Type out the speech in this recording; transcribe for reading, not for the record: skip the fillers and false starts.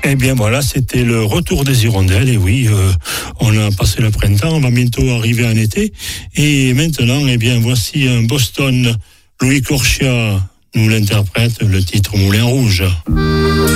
Eh bien voilà, c'était le retour des hirondelles. Et oui, on a passé le printemps, on va bientôt arriver en été. Et maintenant, eh bien voici un Boston. Louis Corchia nous l'interprète, le titre Moulin Rouge.